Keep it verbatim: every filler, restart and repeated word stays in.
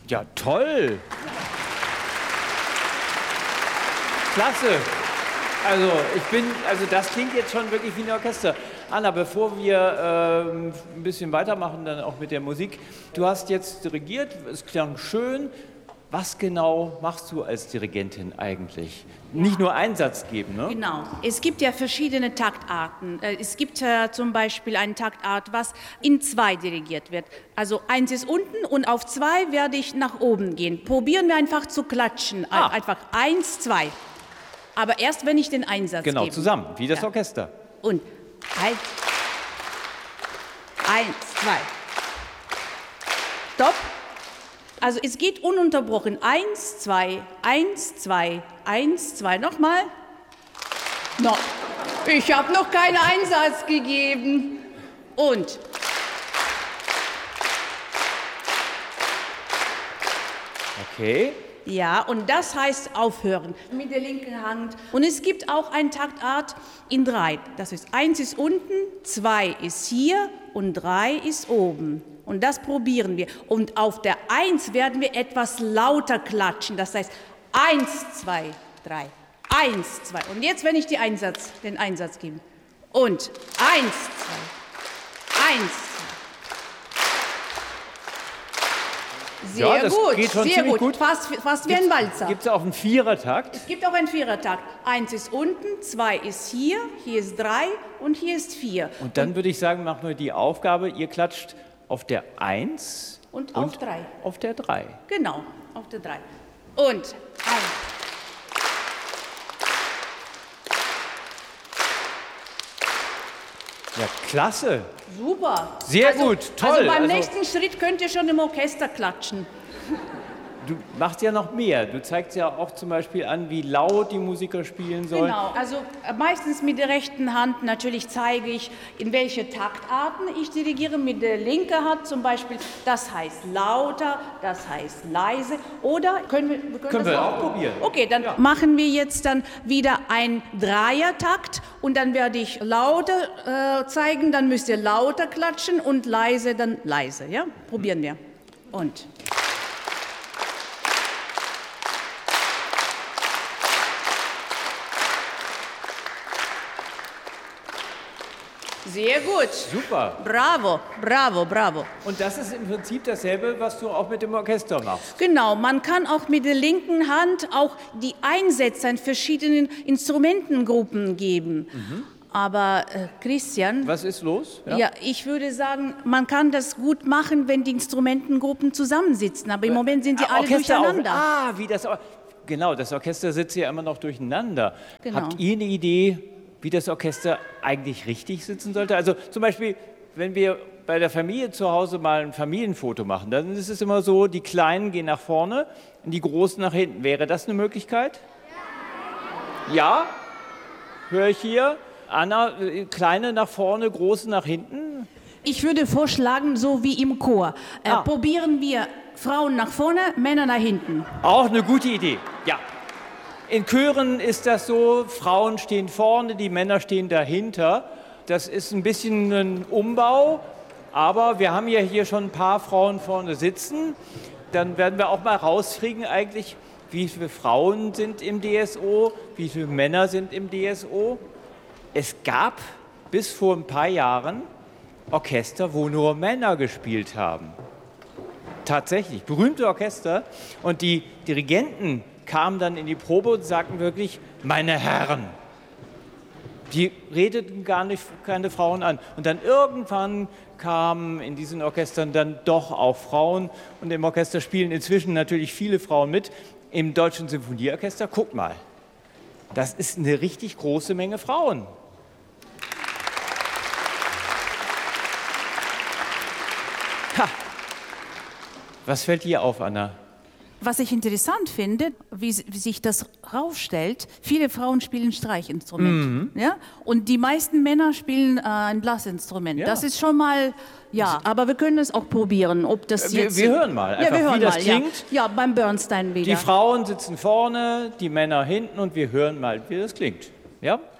Ja, toll. Klasse. Also, ich bin, also das klingt jetzt schon wirklich wie ein Orchester. Anna, bevor wir äh, ein bisschen weitermachen, dann auch mit der Musik. Du hast jetzt dirigiert, es klang schön. Was genau machst du als Dirigentin eigentlich? Nicht nur Einsatz geben, ne? Genau. Es gibt ja verschiedene Taktarten. Es gibt äh, zum Beispiel eine Taktart, was in zwei dirigiert wird. Also eins ist unten und auf zwei werde ich nach oben gehen. Probieren wir einfach zu klatschen. Ah. Einfach eins, zwei. Aber erst, wenn ich den Einsatz Genau, gebe. zusammen, wie das Ja. Orchester. Und eins, eins, zwei. Stopp. Also es geht ununterbrochen. Eins, zwei, eins, zwei, eins, zwei. Nochmal. No. Ich habe noch keinen Einsatz gegeben. Und. Okay. Ja, und das heißt aufhören mit der linken Hand. Und es gibt auch eine Taktart in drei. Das ist eins ist unten, zwei ist hier und drei ist oben. Und das probieren wir. Und auf der Eins werden wir etwas lauter klatschen. Das heißt eins, zwei, drei, eins, zwei. Und jetzt, wenn ich die Einsatz, den Einsatz gebe. Und eins, zwei, eins, zwei. Sehr Ja, das gut, geht schon sehr ziemlich gut. gut. Fast, fast wie ein Walzer. Gibt es auch einen Vierertakt? Es gibt auch einen Vierertakt. Eins ist unten, zwei ist hier, hier ist drei und hier ist vier. Und dann würde ich sagen, machen wir die Aufgabe, ihr klatscht auf der Eins Und auf drei. Auf der Drei. Genau, auf der drei. Und eins. Ja, klasse. Super. Sehr also, gut, toll. Also beim Also- nächsten Schritt könnt ihr schon im Orchester klatschen. Du machst ja noch mehr. Du zeigst ja auch zum Beispiel an, wie laut die Musiker spielen sollen. Genau, also äh, meistens mit der rechten Hand natürlich zeige ich, in welche Taktarten ich dirigiere. Mit der linken Hand zum Beispiel, das heißt lauter, das heißt leise. Oder können wir, wir können, Können das wir auch probieren. Okay, dann machen wir jetzt dann wieder ein Dreiertakt und dann werde ich lauter äh, zeigen, dann müsst ihr lauter klatschen und leise dann leise. Ja, probieren wir. Und sehr gut. Super. Bravo, bravo, bravo. Und das ist im Prinzip dasselbe, was du auch mit dem Orchester machst. Genau, man kann auch mit der linken Hand auch die Einsätze in verschiedenen Instrumentengruppen geben. Mhm. Aber äh, Christian, Was ist los? ja. ich würde sagen, man kann das gut machen, wenn die Instrumentengruppen zusammensitzen. Aber im Moment sind die Ah, alle Orchester durcheinander. Auf, ah, wie das. Or- Genau, das Orchester sitzt ja immer noch durcheinander. Genau. Habt ihr eine Idee, wie das Orchester eigentlich richtig sitzen sollte? Also zum Beispiel, wenn wir bei der Familie zu Hause mal ein Familienfoto machen, dann ist es immer so, die Kleinen gehen nach vorne und die Großen nach hinten. Wäre das eine Möglichkeit? Ja. Ja? Höre ich hier? Anna, äh, Kleine nach vorne, Große nach hinten? Ich würde vorschlagen, so wie im Chor. Äh, Ah. Probieren wir Frauen nach vorne, Männer nach hinten. Auch eine gute Idee, ja. In Chören ist das so, Frauen stehen vorne, die Männer stehen dahinter. Das ist ein bisschen ein Umbau, aber wir haben ja hier schon ein paar Frauen vorne sitzen. Dann werden wir auch mal rauskriegen eigentlich, wie viele Frauen sind im D S O, wie viele Männer sind im D S O. Es gab bis vor ein paar Jahren Orchester, wo nur Männer gespielt haben. Tatsächlich, berühmte Orchester. Und die Dirigenten kamen dann in die Probe und sagten wirklich, meine Herren. Die redeten gar nicht keine Frauen an. Und dann irgendwann kamen in diesen Orchestern dann doch auch Frauen. Und im Orchester spielen inzwischen natürlich viele Frauen mit. Im Deutschen Symphonieorchester, guck mal, das ist eine richtig große Menge Frauen. Ha. Was fällt dir auf, Anna? Was ich interessant finde, wie, wie sich das rausstellt, viele Frauen spielen Streichinstrument. Ja? Und die meisten Männer spielen äh, ein Blasinstrument. Ja. Das ist schon mal, ja, aber wir können es auch probieren, ob das Wir- jetzt... wir hören mal ja, einfach, wir hören wie das mal, klingt. Ja. ja, beim Bernstein wieder. Die Frauen sitzen vorne, die Männer hinten und wir hören mal, wie das klingt. Ja?